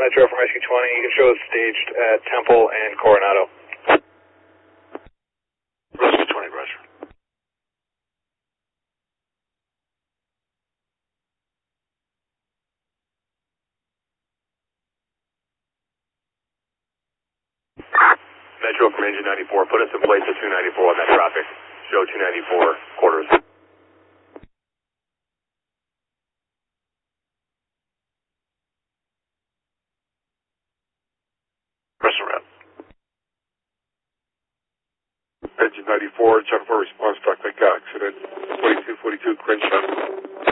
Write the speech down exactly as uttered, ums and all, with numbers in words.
Metro from Rescue twenty. You can show us staged at Temple and Coronado. Rescue twenty, Roger. Metro from Engine ninety-four, put us in place at two ninety-four on that traffic. Show two ninety-four quarters. Press around. Engine ninety-four, ten four response, Duck Lake accident, twenty-two forty-two Crenshaw.